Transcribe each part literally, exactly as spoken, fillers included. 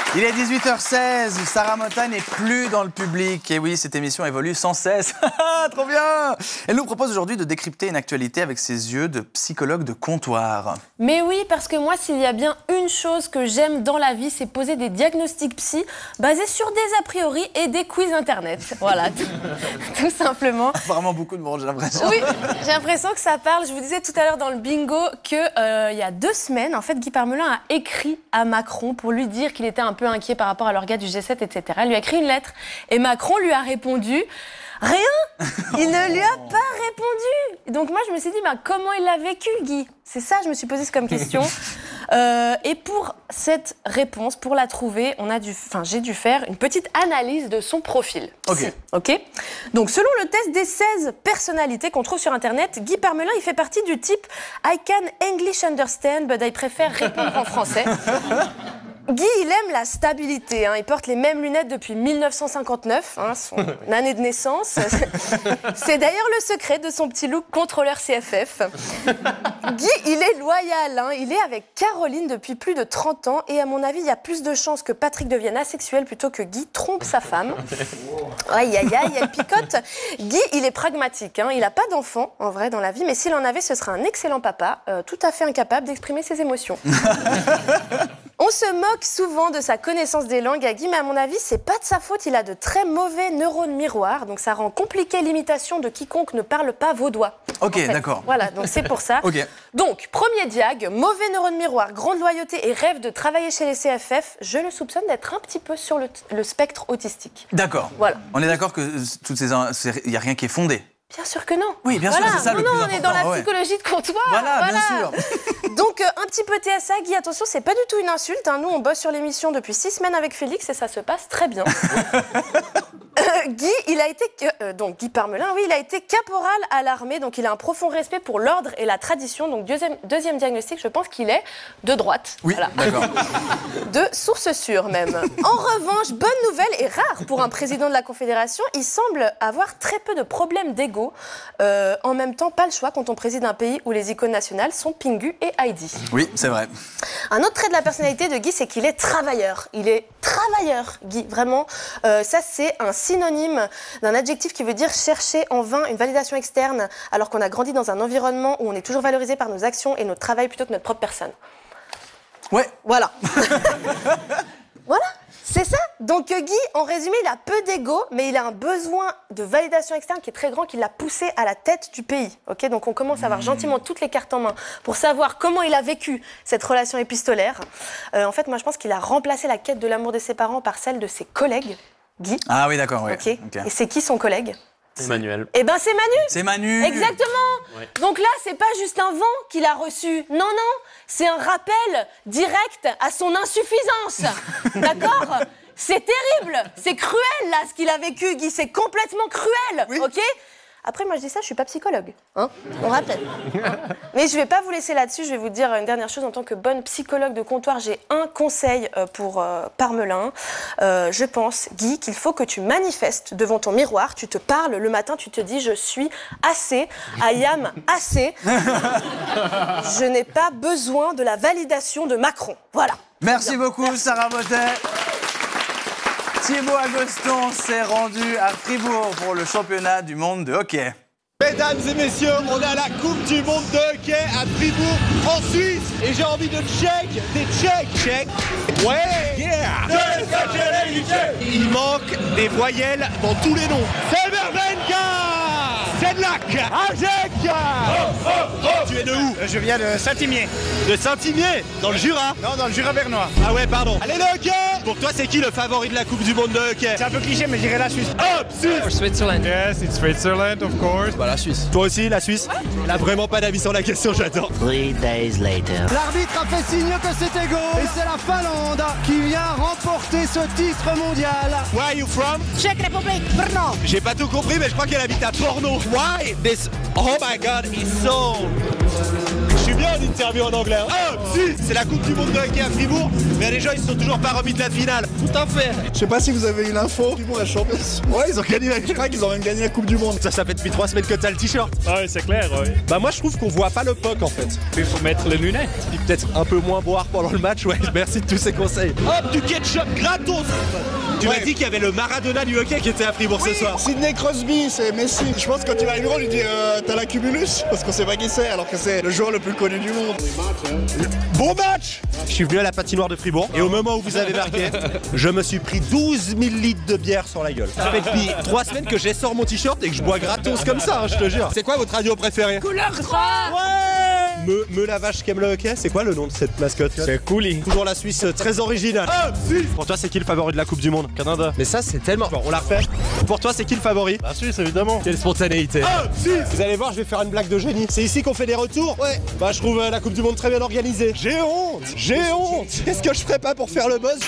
Il est dix-huit heures seize, Sarah Motta n'est plus dans le public. Et oui, cette émission évolue sans cesse. Trop bien! Elle nous propose aujourd'hui de décrypter une actualité avec ses yeux de psychologue de comptoir. Mais oui, parce que moi, s'il y a bien une chose que j'aime dans la vie, c'est poser des diagnostics psy basés sur des a priori et des quiz internet. Voilà, tout, tout simplement. Apparemment beaucoup de monde, j'ai l'impression. Oui, j'ai l'impression que ça parle. Je vous disais tout à l'heure dans le bingo qu'il euh, y a deux semaines, en fait, Guy Parmelin a écrit à Macron pour lui dire qu'il était un peu inquiet par rapport à l'orga du G sept, et cetera. Il lui a écrit une lettre et Macron lui a répondu rien. Il ne lui a pas répondu. Donc moi je me suis dit bah, comment il l'a vécu, Guy. C'est ça je me suis posé comme question. Euh, et pour cette réponse, pour la trouver, on a dû, enfin j'ai dû faire une petite analyse de son profil. Ok. Si, ok. Donc selon le test des seize personnalités qu'on trouve sur internet, Guy Parmelin il fait partie du type I can English understand but I préfère répondre en français. Guy, il aime la stabilité. Hein. Il porte les mêmes lunettes depuis mille neuf cent cinquante-neuf, hein, son année de naissance. C'est d'ailleurs le secret de son petit look contrôleur C F F. Guy, il est loyal. Hein. Il est avec Caroline depuis plus de trente ans. Et à mon avis, il y a plus de chances que Patrick devienne asexuel plutôt que Guy trompe sa femme. Aïe, aïe, aïe, elle picote. Guy, il est pragmatique. Hein. Il n'a pas d'enfant, en vrai, dans la vie. Mais s'il en avait, ce serait un excellent papa, euh, tout à fait incapable d'exprimer ses émotions. On se moque souvent de sa connaissance des langues à Guy, mais à mon avis, c'est pas de sa faute. Il a de très mauvais neurones miroirs, donc ça rend compliqué l'imitation de quiconque ne parle pas vaudois. Ok, en fait. d'accord. Voilà, donc c'est pour ça. Okay. Donc, premier diag, mauvais neurones miroirs, grande loyauté et rêve de travailler chez les C F F. Je le soupçonne d'être un petit peu sur le, le spectre autistique. D'accord. Voilà. On est d'accord que toutes ces, il n'y a rien qui est fondé. Bien sûr que non. Oui, bien voilà. sûr, c'est ça non, le non, plus on important. est dans la ouais. psychologie de comptoir. Voilà, voilà. bien sûr. Donc, euh, un petit peu T S A, Guy, attention, c'est pas du tout une insulte. Hein. Nous, on bosse sur l'émission depuis six semaines avec Félix et ça se passe très bien. euh, Guy, il a été... Euh, donc, Guy Parmelin, oui, il a été caporal à l'armée. Donc, il a un profond respect pour l'ordre et la tradition. Donc, deuxième, deuxième diagnostic, je pense qu'il est de droite. Oui, voilà. d'accord. De source sûre, même. En revanche, bonne nouvelle et rare pour un président de la Confédération, il semble avoir très peu de problèmes d'ego. Euh, en même temps, pas le choix quand on préside un pays où les icônes nationales sont Pingu et Heidi. Oui, c'est vrai. Un autre trait de la personnalité de Guy, c'est qu'il est travailleur. Il est travailleur, Guy, vraiment. Euh, ça, c'est un synonyme d'un adjectif qui veut dire chercher en vain une validation externe, alors qu'on a grandi dans un environnement où on est toujours valorisé par nos actions et notre travail plutôt que notre propre personne. Ouais. Voilà. Voilà. C'est ça. Donc Guy, en résumé, il a peu d'ego, mais il a un besoin de validation externe qui est très grand, qui l'a poussé à la tête du pays. Okay, donc on commence à avoir gentiment toutes les cartes en main pour savoir comment il a vécu cette relation épistolaire. Euh, en fait, moi, je pense qu'il a remplacé la quête de l'amour de ses parents par celle de ses collègues, Guy. Ah oui, d'accord. Ouais. Okay. Okay. Et c'est qui son collègue ? Emmanuel. Eh ben c'est Manu. C'est Manu. Exactement. Ouais. Donc là, c'est pas juste un vent qu'il a reçu. Non, non, c'est un rappel direct à son insuffisance. D'accord ? C'est terrible, c'est cruel là ce qu'il a vécu, Guy, c'est complètement cruel, oui. Ok ? Après, moi je dis ça, je suis pas psychologue, hein ? On rappelle. Mais je vais pas vous laisser là-dessus, je vais vous dire une dernière chose. En tant que bonne psychologue de comptoir, j'ai un conseil pour euh, Parmelin. Euh, je pense, Guy, qu'il faut que tu manifestes devant ton miroir, tu te parles le matin, tu te dis je suis assez, I am assez. Je n'ai pas besoin de la validation de Macron. Voilà. Merci beaucoup, Sarah Motta. Thibaut Agoston s'est rendu à Fribourg pour le championnat du monde de hockey. Mesdames et messieurs, on est à la Coupe du monde de hockey à Fribourg, en Suisse. Et j'ai envie de check, des check, check. Ouais, yeah. Il manque des voyelles dans tous les noms. Selbervenka, Sedlak, Ajek. Oh, oh, oh. Tu es de où? Je viens de Saint-Imier. De Saint-Imier? Dans le Jura? Non, dans le Jura bernois. Ah ouais, pardon. Allez, le hockey! Pour toi, c'est qui le favori de la Coupe du monde de hockey? C'est un peu cliché, mais je dirais la Suisse. Hop, Suisse! Or Switzerland. Yes, it's Switzerland, of course. Bah, la Suisse. Toi aussi, la Suisse? Elle a vraiment pas d'avis sur la question, j'adore. Three days later. L'arbitre a fait signe que c'était go. Et c'est la Finlande qui vient remporter ce titre mondial. Where are you from? Czech Republic, Brno. J'ai pas tout compris, mais je crois qu'elle habite à Porno. Why this? Oh my god, it's so Je suis bien en interview en anglais. Hein. Ah, si, c'est la Coupe du Monde de hockey à Fribourg, mais les gens ils se sont toujours pas remis de la finale. Tout à fait. Je sais pas si vous avez eu l'info. Fribourg la champion. Ouais, ils ont gagné la je crois qu'ils ont même gagné la Coupe du Monde. Ça, ça fait depuis trois semaines que t'as le t-shirt. Ah oui, c'est clair, oui. Bah moi je trouve qu'on voit pas le puck en fait. Il faut mettre les lunettes. Puis peut-être un peu moins boire pendant le match, ouais. Merci de tous ces conseils. Hop, du ketchup gratos. Tu Ouais. m'as dit qu'il y avait le Maradona du hockey qui était à Fribourg Oui, ce soir. Sidney Crosby, c'est Messi. Je pense que quand il va à l'Euro, on lui dit euh, t'as la cumulus parce qu'on sait pas qui c'est, alors que c'est le joueur le plus connu du monde. Bon match. Je suis venu à la patinoire de Fribourg et au moment où vous avez marqué, je me suis pris douze mille litres de bière sur la gueule. Ça fait depuis trois semaines que j'essore mon t-shirt et que je bois gratos comme ça, hein, je te jure. C'est quoi votre radio préférée? Couleur trois. Ouais. Me, me la vache qui aime le hockey, c'est quoi le nom de cette mascotte? C'est cool. Toujours la Suisse, euh, très originale. Ah, si. Pour toi, c'est qui le favori de la Coupe du Monde? Canada. Mais ça, c'est tellement... Bon, on la refait. Pour toi, c'est qui le favori? La Suisse, évidemment. Quelle spontanéité. Ah, si. Vous allez voir, je vais faire une blague de génie. C'est ici qu'on fait des retours? Ouais. Bah, je trouve euh, la Coupe du Monde très bien organisée. J'ai honte. J'ai honte. Qu'est-ce que je ferais pas pour faire le buzz?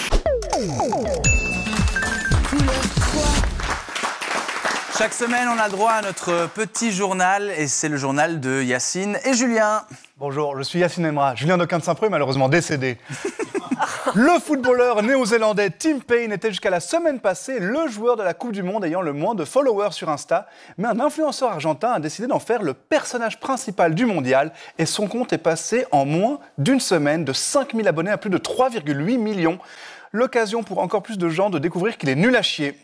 Chaque semaine, on a le droit à notre petit journal et c'est le journal de Yacine et Julien. Bonjour, je suis Yacine Emra. Julien Doquin-de-Saint-Preux est malheureusement décédé. Le footballeur néo-zélandais Tim Payne était jusqu'à la semaine passée le joueur de la Coupe du Monde ayant le moins de followers sur Insta. Mais un influenceur argentin a décidé d'en faire le personnage principal du mondial et son compte est passé en moins d'une semaine de cinq mille abonnés à plus de trois virgule huit millions. L'occasion pour encore plus de gens de découvrir qu'il est nul à chier.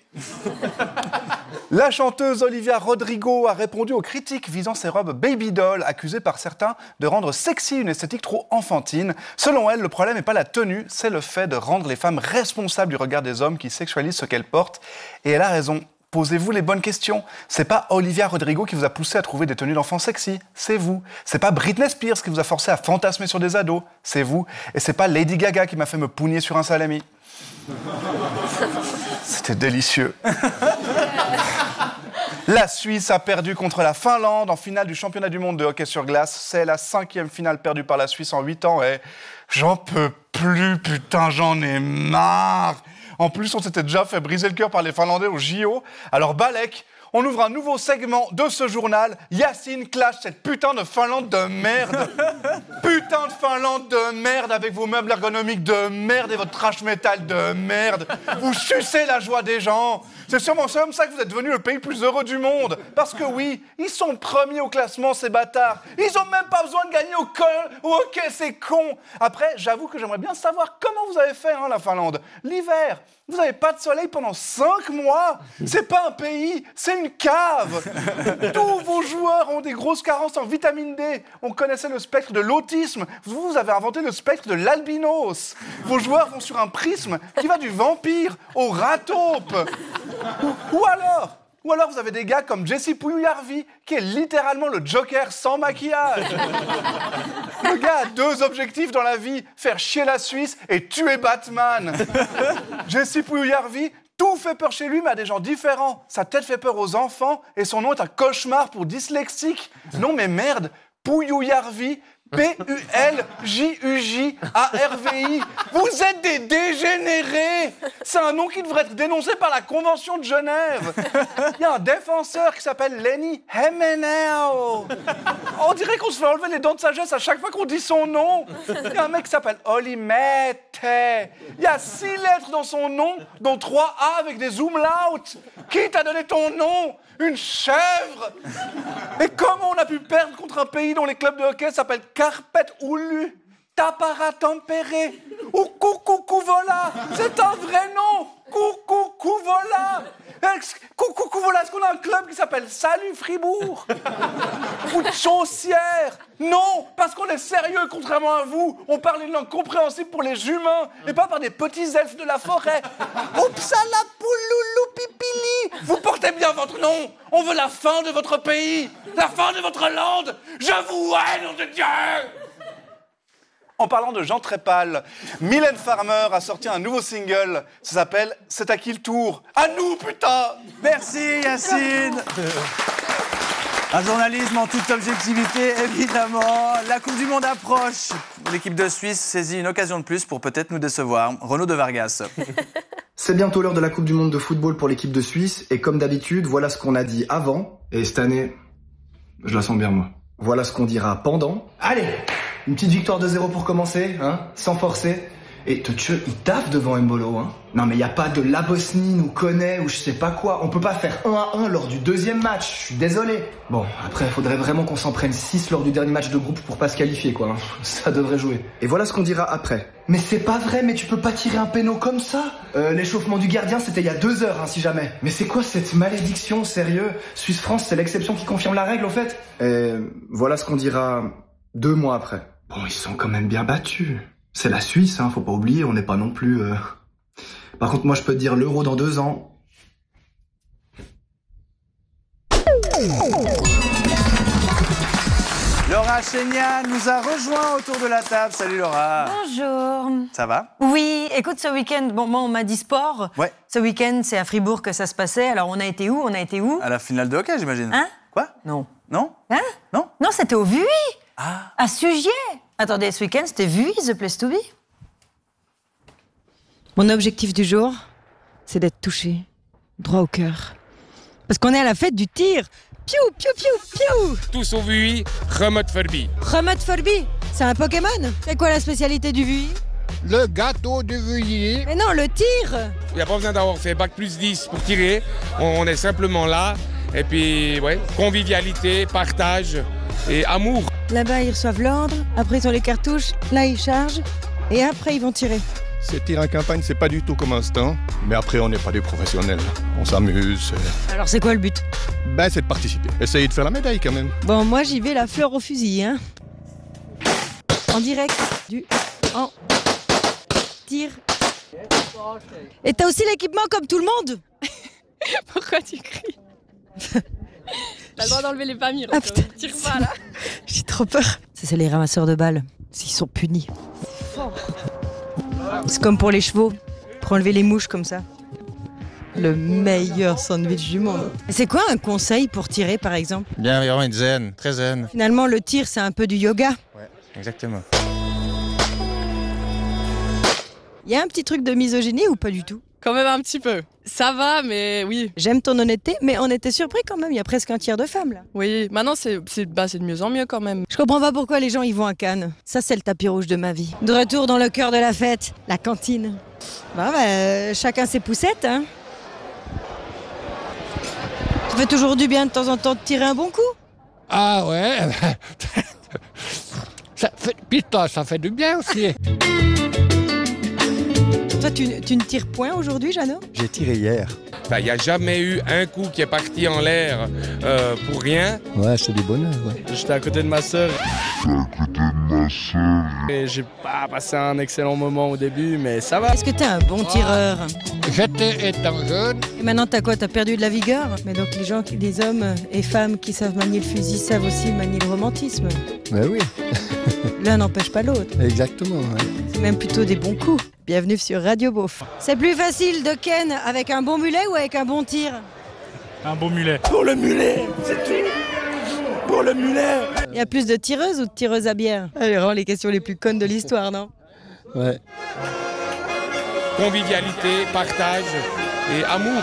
La chanteuse Olivia Rodrigo a répondu aux critiques visant ses robes baby doll, accusées par certains de rendre sexy une esthétique trop enfantine. Selon elle, le problème n'est pas la tenue, c'est le fait de rendre les femmes responsables du regard des hommes qui sexualisent ce qu'elles portent. Et elle a raison. Posez-vous les bonnes questions. C'est pas Olivia Rodrigo qui vous a poussé à trouver des tenues d'enfants sexy, c'est vous. C'est pas Britney Spears qui vous a forcé à fantasmer sur des ados, c'est vous. Et c'est pas Lady Gaga qui m'a fait me pougner sur un salami. C'était délicieux. La Suisse a perdu contre la Finlande en finale du championnat du monde de hockey sur glace. C'est la cinquième finale perdue par la Suisse en huit ans et j'en peux plus, putain, j'en ai marre. En plus, on s'était déjà fait briser le cœur par les Finlandais au J O. Alors Balek, on ouvre un nouveau segment de ce journal. Yacine clash cette putain de Finlande de merde. Putain de Finlande de merde avec vos meubles ergonomiques de merde et votre trash metal de merde. Vous sucez la joie des gens. C'est sûrement comme ça que vous êtes devenu le pays le plus heureux du monde. Parce que oui, ils sont premiers au classement, ces bâtards. Ils ont même pas besoin de gagner au col. Ok, c'est con. Après, j'avoue que j'aimerais bien savoir comment vous avez fait, hein, la Finlande. L'hiver, vous n'avez pas de soleil pendant cinq mois. C'est pas un pays, c'est une cave. Tous vos joueurs ont des grosses carences en vitamine D. On connaissait le spectre de l'autisme. Vous, vous avez inventé le spectre de l'albinos. Vos joueurs vont sur un prisme qui va du vampire au rat taupe. Ou, ou alors, ou alors vous avez des gars comme Jesse Puyarvi, qui est littéralement le Joker sans maquillage. Le gars a deux objectifs dans la vie, faire chier la Suisse et tuer Batman. Jesse Puyarvi, tout fait peur chez lui, mais à des gens différents. Sa tête fait peur aux enfants et son nom est un cauchemar pour dyslexiques. Non mais merde, Puyarvi, P U L J U J A R V I. Vous êtes des dégénérés. C'est un nom qui devrait être dénoncé par la Convention de Genève. Il y a un défenseur qui s'appelle Lenny Hemeneo. On dirait qu'on se fait enlever les dents de sagesse à chaque fois qu'on dit son nom. Il y a un mec qui s'appelle Olimete. Il y a six lettres dans son nom, dont trois A avec des umlauts. Qui t'a donné ton nom? Une chèvre. Et comment on a pu perdre contre un pays dont les clubs de hockey s'appellent Carpet Oulu, Tapara Tempéré ou Kukukuvola? C'est un vrai nom. Kukukuvola. Kukukuvola, est-ce qu'on a un club qui s'appelle Salut Fribourg? Ou Chaussière? Non, parce qu'on est sérieux, contrairement à vous. On parle une langue compréhensible pour les humains et pas par des petits elfes de la forêt. Upsala pouloulou pipili. Vous portez bien votre nom. On veut la fin de votre pays, la fin de votre land. Je vous hais, nom de Dieu. En parlant de gens très pâles, Mylène Farmer a sorti un nouveau single. Ça s'appelle « C'est à qui le tour ?» À nous, putain. Merci Yacine. Un journalisme en toute objectivité, évidemment. La Coupe du Monde approche. L'équipe de Suisse saisit une occasion de plus pour peut-être nous décevoir. Renaud de Vargas. C'est bientôt l'heure de la Coupe du Monde de football pour l'équipe de Suisse. Et comme d'habitude, voilà ce qu'on a dit avant. Et cette année, je la sens bien, moi. Voilà ce qu'on dira pendant. Allez, une petite victoire de zéro pour commencer, hein, sans forcer. Et Totche, il taffe devant Mbolo, hein. Non mais y a pas de la Bosnie nous connaît ou je sais pas quoi. On peut pas faire un à un lors du deuxième match, je suis désolé. Bon, après, il faudrait vraiment qu'on s'en prenne six lors du dernier match de groupe pour pas se qualifier, quoi. Ça devrait jouer. Et voilà ce qu'on dira après. Mais c'est pas vrai, mais tu peux pas tirer un péno comme ça. Euh, l'échauffement du gardien, c'était il y a deux heures, hein, si jamais. Mais c'est quoi cette malédiction, sérieux? Suisse-France, c'est l'exception qui confirme la règle, au fait. Et voilà ce qu'on dira deux mois après. Bon, ils sont quand même bien battus. C'est la Suisse, hein, faut pas oublier, on n'est pas non plus... Euh... Par contre, moi, je peux te dire l'Euro dans deux ans. Laura Chénian nous a rejoint autour de la table. Salut Laura. Bonjour. Ça va? Oui, écoute, ce week-end, bon, moi, on m'a dit sport. Ouais. Ce week-end, c'est à Fribourg que ça se passait. Alors, on a été où? On a été où? À la finale de hockey, j'imagine. Hein? Quoi? Non. Non? Hein? Non? Non, c'était au Vui. Ah. À Sugier. Attendez, ce week-end, c'était Vui, The Place to Be. Mon objectif du jour, c'est d'être touché, droit au cœur. Parce qu'on est à la fête du tir. Piou, piou, piou, piou. Tous au Vui, remote Furby. Remote Furby, c'est un Pokémon. C'est quoi la spécialité du Vui? Le gâteau du Vuilly. Mais non, le tir. Il n'y a pas besoin d'avoir fait bac plus dix pour tirer. On est simplement là. Et puis, ouais, convivialité, partage et amour. Là-bas, ils reçoivent l'ordre. Après, ils ont les cartouches. Là, ils chargent. Et après, ils vont tirer. C'est tir en campagne, c'est pas du tout comme un stand. Mais après, on n'est pas des professionnels. On s'amuse. Alors, c'est quoi le but? Ben, c'est de participer. Essayez de faire la médaille quand même. Bon, moi, j'y vais la fleur au fusil, hein. En direct du... En... Tir. Et t'as aussi l'équipement comme tout le monde. Pourquoi tu cries? T'as le droit d'enlever les familles. Ah putain, tire pas là. J'ai trop peur. Ça, c'est les ramasseurs de balles. S'ils sont punis. C'est comme pour les chevaux. Pour enlever les mouches comme ça. Le meilleur sandwich du monde. Et c'est quoi un conseil pour tirer, par exemple? Bien, vraiment une zen, très zen. Finalement, le tir, c'est un peu du yoga. Ouais, exactement. Il y a un petit truc de misogynie ou pas du tout? Quand même un petit peu. Ça va, mais oui. J'aime ton honnêteté, mais on était surpris quand même. Il y a presque un tiers de femmes, là. Oui, maintenant, c'est bah, de mieux en mieux quand même. Je comprends pas pourquoi les gens y vont à Cannes. Ça, c'est le tapis rouge de ma vie. De retour dans le cœur de la fête, la cantine. Bah, bah chacun ses poussettes, hein. Ça fait toujours du bien de temps en temps de tirer un bon coup. Ah ouais. Ça fait... Putain, ça fait du bien aussi. Toi, tu, tu ne tires point aujourd'hui, Jeannot? J'ai tiré hier. Il n'y a jamais eu un coup qui est parti en l'air euh, pour rien. Ouais, c'est du bonheur, ouais. J'étais à côté de ma sœur. J'étais à côté de ma sœur. Et j'ai pas passé un excellent moment au début, mais ça va. Est-ce que t'es un bon tireur? J'étais étant jeune. Et maintenant, t'as quoi? T'as perdu de la vigueur? Mais donc, les gens, les hommes et femmes qui savent manier le fusil savent aussi manier le romantisme. Ben oui. L'un n'empêche pas l'autre. Exactement, ouais. C'est même plutôt des bons coups. Bienvenue sur Radio Beauf. C'est plus facile de ken avec un bon mulet ou avec un bon tir? Un bon mulet. Pour le mulet, c'est tout. Pour le mulet. Il y a plus de tireuses ou de tireuses à bière? C'est vraiment les questions les plus connes de l'histoire, non? Ouais. Convivialité, partage et amour.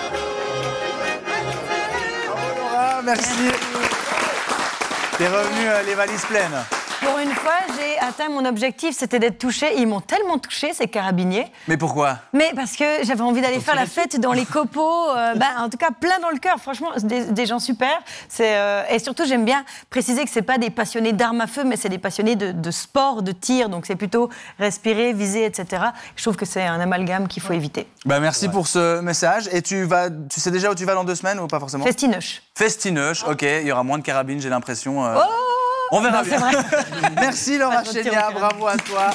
Laura, merci. T'es revenu euh, les valises pleines. Pour une fois, j'ai atteint mon objectif, c'était d'être touchée. Ils m'ont tellement touchée, ces carabiniers. Mais pourquoi? Mais parce que j'avais envie d'aller faire la fête dans les copeaux. Euh, bah, en tout cas, plein dans le cœur. Franchement, des, des gens super. C'est, euh, et surtout, j'aime bien préciser que c'est pas des passionnés d'armes à feu, mais c'est des passionnés de, de sport, de tir. Donc c'est plutôt respirer, viser, et cetera. Je trouve que c'est un amalgame qu'il faut éviter. Bah merci pour ce message. Et tu vas, tu sais déjà où tu vas dans deux semaines ou pas forcément? Festineuch. Festineuch, ok. Il y aura moins de carabines, j'ai l'impression. Euh... Oh On verra non, bien. Vrai. Merci Laura Chénian, bravo à toi.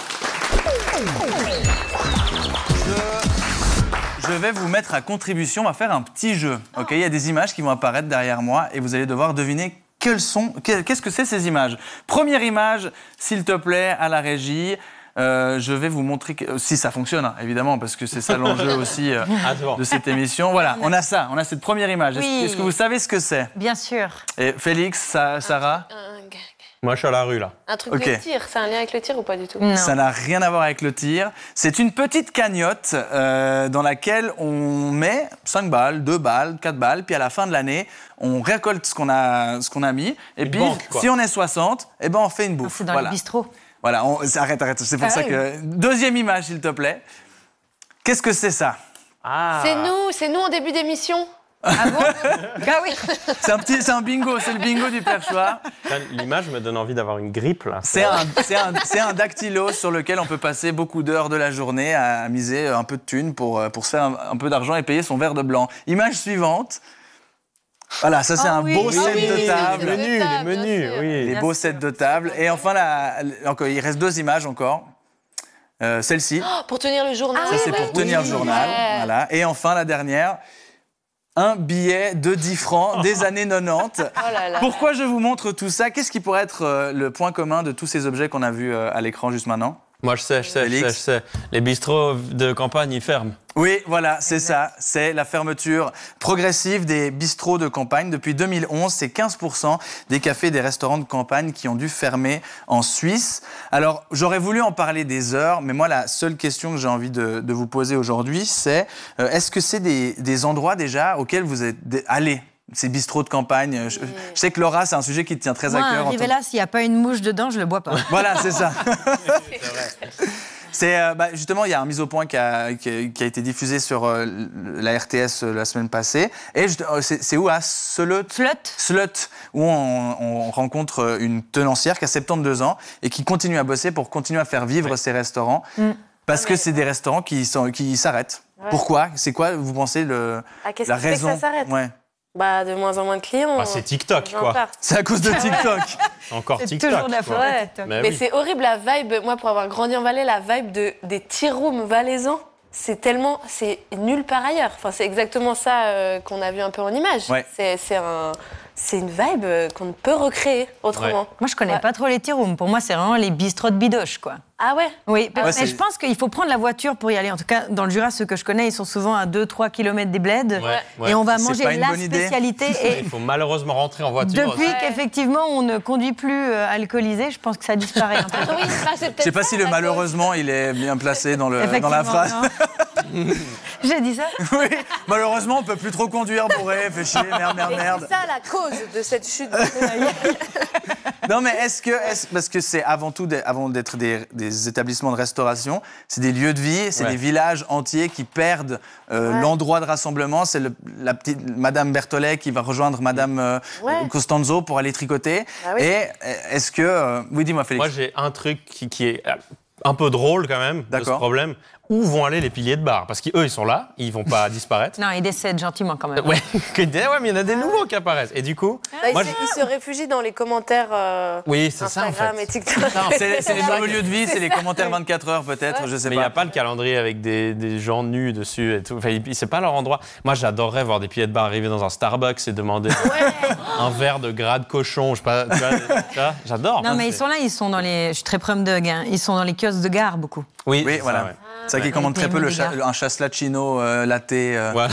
Je... Je vais vous mettre à contribution, on va faire un petit jeu. Ok, il y a des images qui vont apparaître derrière moi et vous allez devoir deviner quelles sont, qu'est-ce que c'est ces images. Première image, s'il te plaît, à la régie. Euh, je vais vous montrer que, si ça fonctionne, hein, évidemment, parce que c'est ça l'enjeu aussi euh, de cette émission. Voilà, on a ça, on a cette première image. Oui. Est-ce, est-ce que vous savez ce que c'est? Bien sûr. Et Félix, ça, Sarah? Un gag. Moi, je suis à la rue, là. Un truc Ok. de tir, c'est un lien avec le tir ou pas du tout? Ça n'a rien à voir avec le tir. C'est une petite cagnotte euh, dans laquelle on met cinq balles, deux balles, quatre balles, puis à la fin de l'année, on récolte ce qu'on a, ce qu'on a mis. Et Une puis, banque, quoi. si on est soixante, eh ben, on fait une bouffe. C'est dans voilà. les bistrots. Voilà, on- arrête, arrête. C'est pour Ah ça oui. que... Deuxième image, s'il te plaît. Qu'est-ce que c'est ça? Ah. C'est nous, c'est nous en début d'émission. Ah bon? Ah oui. C'est un petit, c'est un bingo, c'est le bingo du perchoir. L'image me donne envie d'avoir une grippe, là. C'est un, c'est un, c'est un dactylo sur lequel on peut passer beaucoup d'heures de la journée à miser un peu de thunes pour, pour se faire un, un peu d'argent et payer son verre de blanc. Image suivante. Voilà, ça c'est Ah un oui. beau Ah set oui, de les table. Les menus, les menus, oui. Les Bien beaux sûr. sets de table. Et enfin, la, encore, il reste deux images encore. Euh, Celle-ci, Oh, pour tenir le journal. ça c'est pour tenir le journal. Ouais. Voilà. Et enfin, la dernière. Un billet de dix francs des années quatre-vingt-dix. Oh là là. Pourquoi je vous montre tout ça? Qu'est-ce qui pourrait être euh, le point commun de tous ces objets qu'on a vus euh, à l'écran juste maintenant? Moi, je sais, je sais, je Félix. sais, je sais. Les bistrots de campagne, ils ferment. Oui, voilà, c'est ça. C'est la fermeture progressive des bistrots de campagne. Depuis deux mille onze, c'est quinze pour cent des cafés et des restaurants de campagne qui ont dû fermer en Suisse. Alors, j'aurais voulu en parler des heures, mais moi, la seule question que j'ai envie de, de vous poser aujourd'hui, c'est euh, est-ce que c'est des, des endroits déjà auxquels vous êtes dé- allés, ces bistrots de campagne? je, je sais que Laura, c'est un sujet qui te tient très Moi, à cœur. en arrivé tant- là, s'il n'y a pas une mouche dedans, je le bois pas. Voilà, c'est ça. C'est euh, bah, justement, il y a un mise au point qui a, qui a, qui a été diffusé sur euh, la R T S euh, la semaine passée. Et juste, euh, c'est c'est où à Slut Slut. Slut, où on, on rencontre euh, une tenancière qui a soixante-douze ans et qui continue à bosser pour continuer à faire vivre ses restaurants. Mm. Parce que c'est des restaurants qui sont- qui s'arrêtent. Ouais. Pourquoi? C'est quoi, vous pensez, le, Ah, qu'est-ce la qui fait que raison? ça s'arrête? Ouais. Bah, de moins en moins de clients. Bah, c'est TikTok, J'en quoi. pars. C'est à cause de TikTok. Encore C'est TikTok. toujours de la quoi. faute. Ouais. TikTok. Mais Mais oui. c'est horrible la vibe, moi pour avoir grandi en Valais, la vibe de, des tea rooms valaisans, c'est tellement, c'est nulle part ailleurs. Enfin, c'est exactement ça euh, qu'on a vu un peu en image. Ouais. C'est, c'est, un, c'est une vibe euh, qu'on ne peut recréer autrement. Moi, je connais Ouais. pas trop les tea rooms. Pour moi, c'est vraiment les bistrots de bidoche, quoi. Ah ouais? Oui, Ouais, mais c'est- je pense qu'il faut prendre la voiture pour y aller. En tout cas, dans le Jura, ceux que je connais, ils sont souvent à deux trois kilomètres des bleds. Ouais, ouais. Et on va C'est manger pas une la bonne idée. spécialité. Et Il faut malheureusement rentrer en voiture. depuis Ouais. qu'effectivement, on ne conduit plus euh, alcoolisé, je pense que ça disparaît un peu. Oui, bah, c'est peut-être Je sais pas ça, si le la malheureusement, il est bien placé dans, le, dans la Effectivement, phrase. non. J'ai dit ça? Oui, malheureusement, on peut plus trop conduire pour elle, fait chier, merde, merde, cause. Et merde. c'est ça la cause de cette chute. Non, mais est-ce que, est-ce- parce que c'est avant tout, des- avant d'être des, des établissements de restauration, c'est des lieux de vie, c'est Ouais. des villages entiers qui perdent euh, Ouais. l'endroit de rassemblement. C'est le- la petite Madame Berthollet qui va rejoindre Madame euh, Ouais. Costanzo pour aller tricoter. Ah oui. Et euh, est-ce que, euh, oui, dis-moi, Félix. Moi, j'ai un truc qui, qui est euh, un peu drôle quand même de ce D'accord. problème. Où vont aller les piliers de bar? Parce qu'eux, ils sont là, ils vont pas disparaître. Non, ils décèdent gentiment quand même. Ouais, que- ouais, mais il y en a des nouveaux qui apparaissent. Et du coup, Bah, moi, ils, se, je- ils se réfugient dans les commentaires euh, oui, c'est ça en Instagram fait. et TikTok. Non, c'est c'est les nouveaux lieux de vie, c'est les commentaires vingt-quatre heures peut-être, je sais Mais il n'y pas. a pas le calendrier avec des, des gens nus dessus et tout. Enfin, il- c'est pas leur endroit. Moi, j'adorerais voir des piliers de bar arriver dans un Starbucks et demander un verre de gras de cochon. Je sais pas, tu vois, tu vois, j'adore. Non, Enfin, mais ils c'est- sont là, ils sont dans les. Je suis très prum dog, hein. Ils sont dans les kiosques de gare beaucoup. Oui, Oui, c'est ça, voilà. ouais. C'est ça qui Ouais. commande très Les peu le menus cha- des un chaslacino euh, latte. euh, Voilà.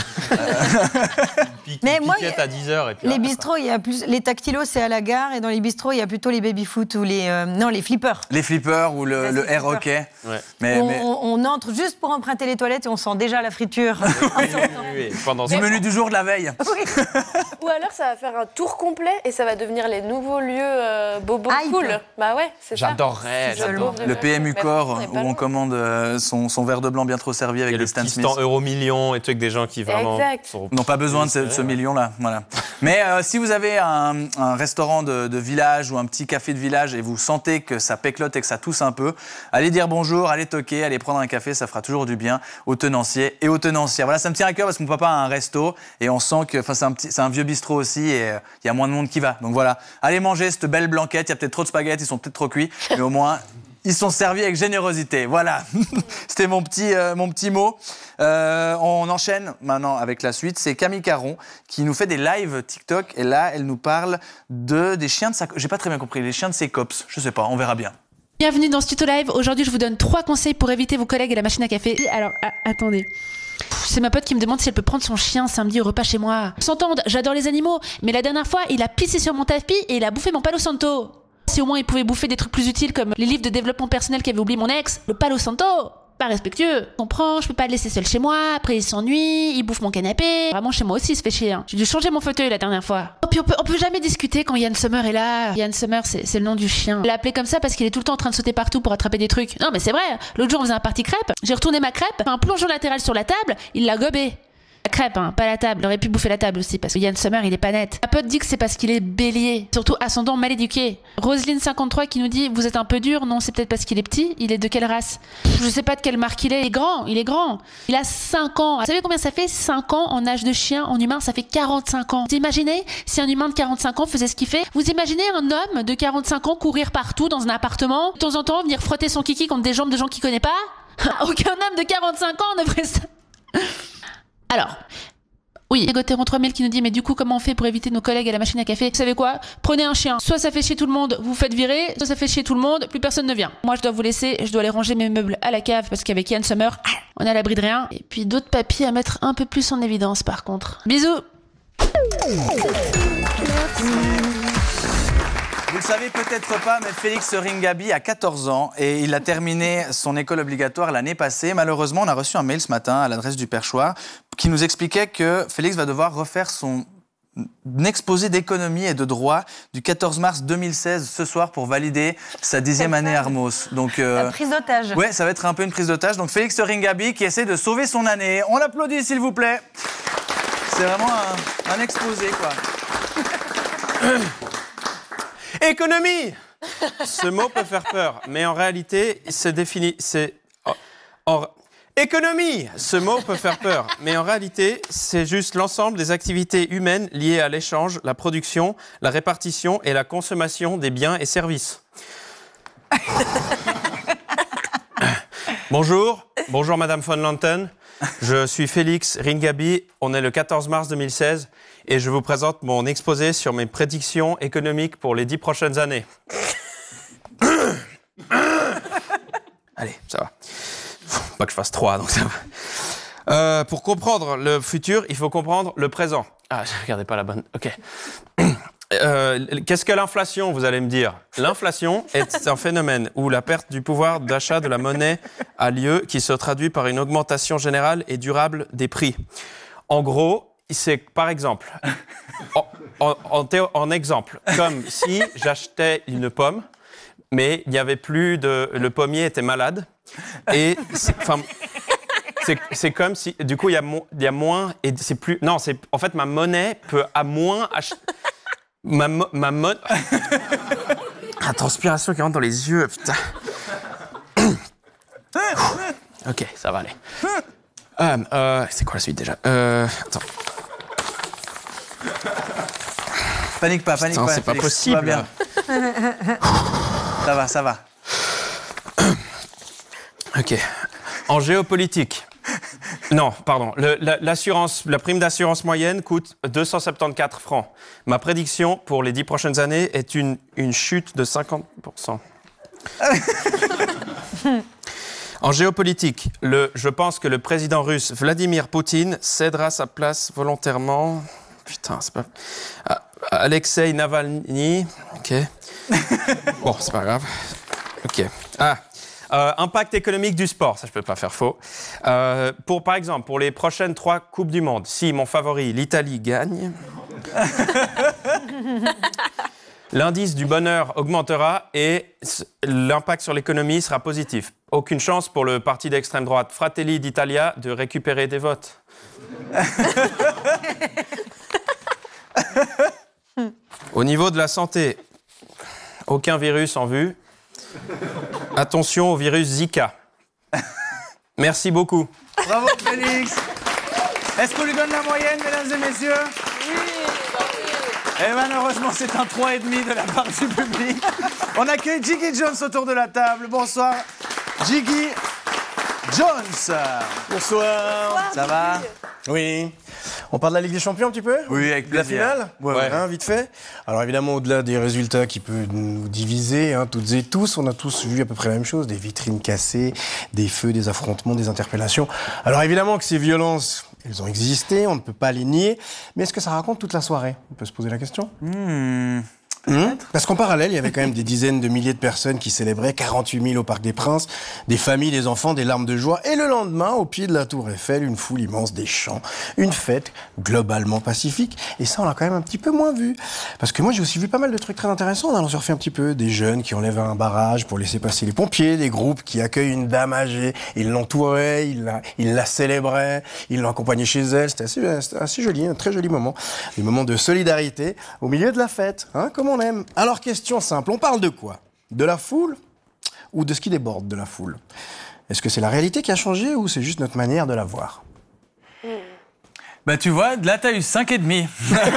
Pique- Mais moi, piquette y a- à dix heures et puis Les là, bistrots, il y a plus. Les tactilos, c'est à la gare, et dans les bistrots, il y a plutôt les baby-foot ou les. euh, non, les flippers. Les flippers ou le, Ouais, le c'est air flippers. hockey. Ouais. Mais, on, mais- on- on entre juste pour emprunter les toilettes et on sent déjà la friture. Oui, oui, oui, pendant du ce- menu du jour de la veille. Ou alors ça va faire un tour complet et ça va devenir les nouveaux lieux euh, bobo Hype. cool. Bah ouais, c'est ça. J'adorerais, C'est j'adore. le Le P M U Mais Corps, on est où pas on loin. commande euh, son, son verre de blanc bien trop servi avec Et des le Stan petit Smith. stand euro million et tout avec des gens qui vraiment Exact. sont- N'ont pas besoin de ce, de ce million-là. Voilà. Mais euh, si vous avez un, un restaurant de, de village ou un petit café de village et vous sentez que ça péclote et que ça tousse un peu, allez dire bonjour, allez toquer, allez prendre un café, ça fera toujours du bien aux tenanciers et aux tenancières. Voilà, ça me tient à cœur parce que mon papa a un resto et on sent que, enfin, c'est un petit, c'est un vieux bistrot aussi et euh, il y a moins de monde qui va. Donc voilà, allez manger cette belle blanquette. Il y a peut-être trop de spaghettis, ils sont peut-être trop cuits, mais au moins. Ils sont servis avec générosité. Voilà, c'était mon petit, euh, mon petit mot. Euh, on enchaîne maintenant avec la suite. C'est Camille Caron qui nous fait des lives TikTok. Et là, elle nous parle de, des chiens de sa... J'ai pas très bien compris. Les chiens de ses cops. Je sais pas, on verra bien. Bienvenue dans ce tuto live. Aujourd'hui, je vous donne trois conseils pour éviter vos collègues et la machine à café. Alors, ah, attendez. Pff, C'est ma pote qui me demande si elle peut prendre son chien samedi au repas chez moi. S'entende, j'adore les animaux, mais la dernière fois, il a pissé sur mon tapis et il a bouffé mon palo santo. Si au moins ils pouvaient bouffer des trucs plus utiles comme les livres de développement personnel qu'avait oublié mon ex, le Palo Santo. Pas respectueux. Je comprends, je peux pas le laisser seul chez moi, après il s'ennuie, il bouffe mon canapé. Vraiment, chez moi aussi, il se fait chier. Hein. J'ai dû changer mon fauteuil la dernière fois. Oh, puis on peut, on peut jamais discuter quand Yann Sommer est là. Yann Sommer, c'est, c'est le nom du chien. Il l'a appelé comme ça parce qu'il est tout le temps en train de sauter partout pour attraper des trucs. Non, mais c'est vrai. L'autre jour, on faisait un party crêpe. J'ai retourné ma crêpe, un plongeon latéral sur la table, il l'a gobé. La crêpe, hein, pas la table. Il aurait pu bouffer la table aussi parce que Yann Sommer, il est pas net. Ma pote dit que c'est parce qu'il est bélier, surtout ascendant mal éduqué. Roselyne cinquante-trois qui nous dit vous êtes un peu dur. Non, c'est peut-être parce qu'il est petit. Il est de quelle race? Je sais pas de quelle marque il est. Il est grand, il est grand. Il a cinq ans. Vous savez combien ça fait? cinq ans en âge de chien, en humain, ça fait quarante-cinq ans. Vous imaginez si un humain de quarante-cinq ans faisait ce qu'il fait? Vous imaginez un homme de quarante-cinq ans courir partout dans un appartement, de temps en temps venir frotter son kiki contre des jambes de gens qu'il connaît pas? Aucun homme de quarante-cinq ans ne ferait ça. Alors, oui, Égotéron trois mille qui nous dit mais du coup comment on fait pour éviter nos collègues à la machine à café? Vous savez quoi? Prenez un chien. Soit ça fait chier tout le monde, vous faites virer, soit ça fait chier tout le monde, plus personne ne vient. Moi je dois vous laisser, je dois aller ranger mes meubles à la cave parce qu'avec Yann Sommer, on est à l'abri de rien. Et puis d'autres papiers à mettre un peu plus en évidence par contre. Bisous. Vous le savez peut-être pas, mais Félix Ringaby a quatorze ans et il a terminé son école obligatoire l'année passée. Malheureusement, on a reçu un mail ce matin à l'adresse du Perchoir qui nous expliquait que Félix va devoir refaire son exposé d'économie et de droit du quatorze mars deux mille seize ce soir pour valider sa dixième année Armos. Donc, euh, La prise d'otage. Ouais, ça va être un peu une prise d'otage. Donc Félix Ringaby qui essaie de sauver son année. On l'applaudit s'il vous plaît. C'est vraiment un, un exposé quoi. Économie! Ce mot peut faire peur, mais en réalité, c'est défini. C'est. En... en... Économie! Ce mot peut faire peur, mais en réalité, c'est juste l'ensemble des activités humaines liées à l'échange, la production, la répartition et la consommation des biens et services. Bonjour, bonjour Madame von Lanten. Je suis Félix Ringaby. On est le quatorze mars deux mille seize et je vous présente mon exposé sur mes prédictions économiques pour les dix prochaines années. Allez, ça va. Pas que je fasse trois, donc ça va. Euh, pour comprendre le futur, il faut comprendre le présent. Ah, je regardais pas la bonne. Ok. Euh, qu'est-ce que l'inflation, vous allez me dire? L'inflation est un phénomène où la perte du pouvoir d'achat de la monnaie a lieu, qui se traduit par une augmentation générale et durable des prix. En gros, c'est par exemple, en, en, en, théo, en exemple, comme si j'achetais une pomme, mais il n'y avait plus de, le pommier était malade, et enfin. C'est, c'est comme si, du coup, il y a, mo- y a moins, et c'est plus, non, c'est, en fait, ma monnaie peut à moins acheter. Ma, mo- ma monnaie. La transpiration qui rentre dans les yeux, putain. Ok, ça va aller. Euh, euh, c'est quoi la suite déjà euh, Attends. Panique pas, panique putain, pas. C'est pas Félix, possible. Tout va bien. Ça va, ça va. Ok. En géopolitique. Non, pardon. Le, la, l'assurance, la prime d'assurance moyenne coûte deux cent soixante-quatorze francs. Ma prédiction pour les dix prochaines années est une, une chute de cinquante pour cent. En géopolitique, le, je pense que le président russe Vladimir Poutine cédera sa place volontairement. Putain, c'est pas. Ah, Alexei Navalny. Ok. Bon, c'est pas grave. Ok. Ah. Euh, impact économique du sport, ça je peux pas faire faux. Euh, pour, par exemple, pour les prochaines trois Coupes du Monde, si mon favori, l'Italie, gagne, l'indice du bonheur augmentera et l'impact sur l'économie sera positif. Aucune chance pour le parti d'extrême droite Fratelli d'Italia de récupérer des votes. Au niveau de la santé, aucun virus en vue. Attention au virus Zika. Merci beaucoup. Bravo Félix. Est-ce qu'on lui donne la moyenne, mesdames et messieurs? Oui. Et malheureusement, c'est un trois virgule cinq de la part du public. On accueille Jiggy Jones autour de la table. Bonsoir, Jiggy Jones. Bonsoir. Ça va? Oui. On parle de la Ligue des Champions un petit peu? Oui, avec plaisir. La finale? Ouais, ouais. Hein, vite fait. Alors évidemment, au-delà des résultats qui peuvent nous diviser, hein, toutes et tous, on a tous vu à peu près la même chose, des vitrines cassées, des feux, des affrontements, des interpellations. Alors évidemment que ces violences, elles ont existé, on ne peut pas les nier, mais est-ce que ça raconte toute la soirée? On peut se poser la question. Hmm. Mmh. Parce qu'en parallèle, il y avait quand même des dizaines de milliers de personnes qui célébraient, quarante-huit mille au Parc des Princes, des familles, des enfants, des larmes de joie. Et le lendemain, au pied de la Tour Eiffel, une foule immense, des chants, une fête globalement pacifique. Et ça, on l'a quand même un petit peu moins vu. Parce que moi, j'ai aussi vu pas mal de trucs très intéressants en allant surfer un petit peu. Des jeunes qui enlèvent un barrage pour laisser passer les pompiers, des groupes qui accueillent une dame âgée, ils l'entouraient, ils la, ils la célébraient, ils l'ont accompagnée chez elle. C'était assez, c'était assez joli, un très joli moment. Des moments de solidarité au milieu de la fête, hein, comme on aime. Alors, question simple, on parle de quoi? De la foule ou de ce qui déborde de la foule? Est-ce que c'est la réalité qui a changé ou c'est juste notre manière de la voir? Bah tu vois, là t'as eu cinq et demi.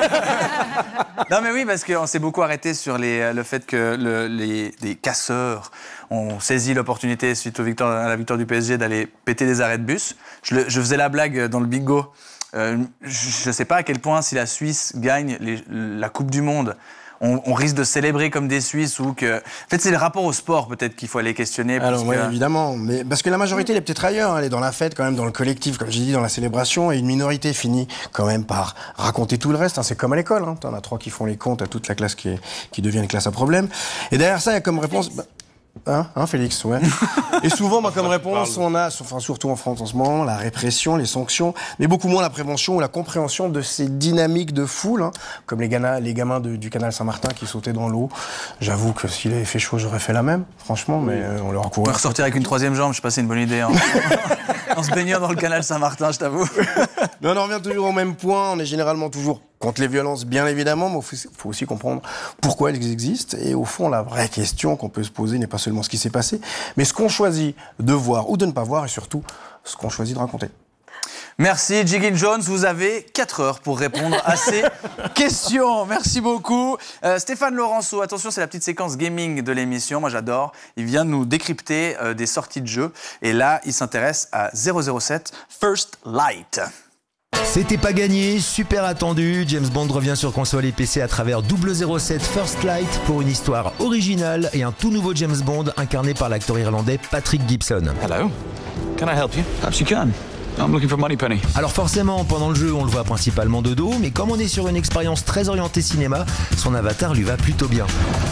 Non mais oui, parce qu'on s'est beaucoup arrêté sur les, le fait que le, les, les casseurs ont saisi l'opportunité suite au victoire, à la victoire du P S G d'aller péter des arrêts de bus. Je, le, je faisais la blague dans le bingo. Euh, je ne sais pas à quel point si la Suisse gagne les, la Coupe du Monde, on, on risque de célébrer comme des Suisses ou que... En fait, c'est le rapport au sport peut-être qu'il faut aller questionner. Alors oui, que... évidemment. Mais parce que la majorité, elle est peut-être ailleurs. Elle est dans la fête, quand même, dans le collectif, comme j'ai dit, dans la célébration. Et une minorité finit quand même par raconter tout le reste. Hein. C'est comme à l'école. Hein. T'en as trois qui font les comptes à toute la classe qui, est, qui devient une classe à problème. Et derrière ça, il y a comme réponse... Bah, Hein, hein, Félix, ouais. Et souvent, bah, comme réponse, on a, enfin, surtout en France en ce moment, la répression, les sanctions, mais beaucoup moins la prévention ou la compréhension de ces dynamiques de foule, hein, comme les, gana, les gamins de, du canal Saint-Martin qui sautaient dans l'eau. J'avoue que s'il avait fait chaud, j'aurais fait la même, franchement, mais euh, on leur a couru. On peut ressortir avec une troisième jambe, je sais pas si c'est une bonne idée. Hein. En se baignant dans le canal Saint-Martin, je t'avoue. Mais on en revient toujours au même point, on est généralement toujours contre les violences, bien évidemment, mais il faut aussi comprendre pourquoi elles existent. Et au fond, la vraie question qu'on peut se poser n'est pas seulement ce qui s'est passé, mais ce qu'on choisit de voir ou de ne pas voir, et surtout, ce qu'on choisit de raconter. Merci, Jiggin Jones. Vous avez quatre heures pour répondre à ces questions. Merci beaucoup. Euh, Stéphane Laurenceau, attention, c'est la petite séquence gaming de l'émission. Moi, j'adore. Il vient de nous décrypter euh, des sorties de jeux. Et là, il s'intéresse à zéro zéro sept First Light. C'était pas gagné, super attendu. James Bond revient sur console et P C à travers double zéro sept First Light pour une histoire originale et un tout nouveau James Bond incarné par l'acteur irlandais Patrick Gibson. Hello, can I help you? Perhaps you can. I'm looking for Moneypenny. Alors forcément, pendant le jeu, on le voit principalement de dos, mais comme on est sur une expérience très orientée cinéma, son avatar lui va plutôt bien.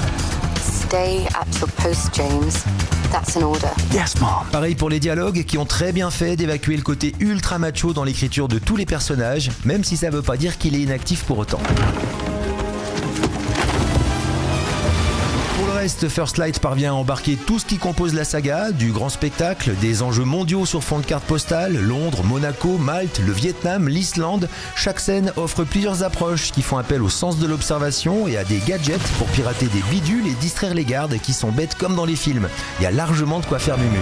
Stay at your post, James. That's an order. Yes, mom. Pareil pour les dialogues qui ont très bien fait d'évacuer le côté ultra macho dans l'écriture de tous les personnages, même si ça veut pas dire qu'il est inactif pour autant. Pour le reste, First Light parvient à embarquer tout ce qui compose la saga, du grand spectacle, des enjeux mondiaux sur fond de carte postale, Londres, Monaco, Malte, le Vietnam, l'Islande. Chaque scène offre plusieurs approches qui font appel au sens de l'observation et à des gadgets pour pirater des bidules et distraire les gardes qui sont bêtes comme dans les films. Il y a largement de quoi faire mumuse.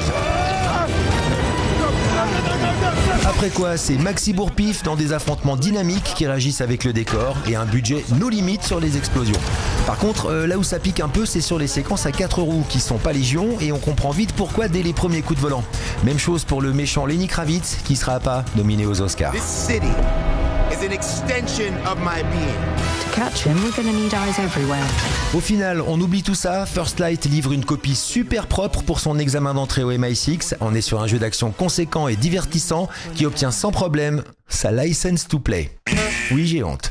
Après quoi, c'est Maxi Bourpif dans des affrontements dynamiques qui réagissent avec le décor et un budget no limite sur les explosions. Par contre, euh, là où ça pique un peu, c'est sur les séquences à quatre roues qui sont pas légion et on comprend vite pourquoi dès les premiers coups de volant. Même chose pour le méchant Lenny Kravitz qui sera pas nominé aux Oscars. This city is an extension of my being. To catch him, we're gonna need eyes everywhere. Au final, on oublie tout ça, First Light livre une copie super propre pour son examen d'entrée au M I six. On est sur un jeu d'action conséquent et divertissant qui obtient sans problème sa license to play. Oui, j'ai honte.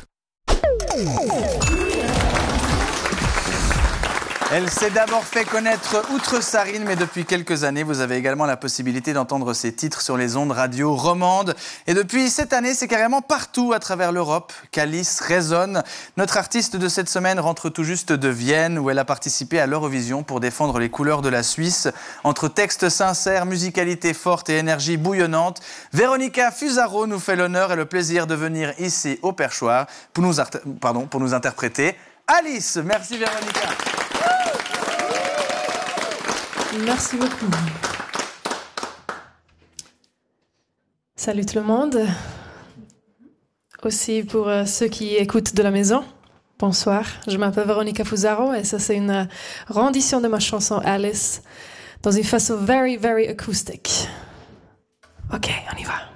Elle s'est d'abord fait connaître outre Sarine, mais depuis quelques années, vous avez également la possibilité d'entendre ses titres sur les ondes radio romandes. Et depuis cette année, c'est carrément partout à travers l'Europe qu'Alice résonne. Notre artiste de cette semaine rentre tout juste de Vienne, où elle a participé à l'Eurovision pour défendre les couleurs de la Suisse. Entre textes sincères, musicalité forte et énergie bouillonnante, Véronica Fusaro nous fait l'honneur et le plaisir de venir ici au Perchoir pour nous, pardon, pour nous interpréter Alice. Merci Véronica. Merci beaucoup. Salut tout le monde. Aussi pour euh, ceux qui écoutent de la maison, bonsoir. Je m'appelle Véronica Fusaro et ça c'est une euh, rendition de ma chanson Alice dans une façon very, very acoustique. Ok, on y va.